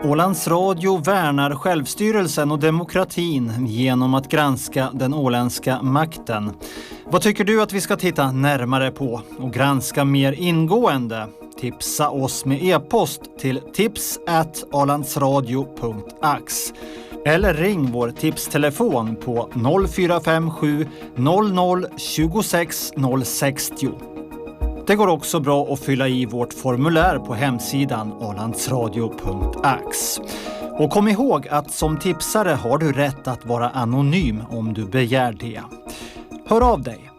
Ålands Radio värnar självstyrelsen och demokratin genom att granska den åländska makten. Vad tycker du att vi ska titta närmare på och granska mer ingående? Tipsa oss med e-post till tips@ålandsradio.ax eller ring vår tipstelefon på 0457 00 26 060. Det går också bra att fylla i vårt formulär på hemsidan ålandsradio.ax. Och kom ihåg att som tipsare har du rätt att vara anonym om du begär det. Hör av dig!